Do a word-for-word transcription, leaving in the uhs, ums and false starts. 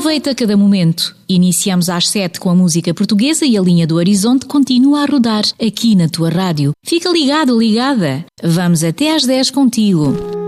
Aproveita cada momento. Iniciamos às sete com a música portuguesa e a linha do Horizonte continua a rodar aqui na tua rádio. Fica ligado, ligada. Vamos até às dez contigo.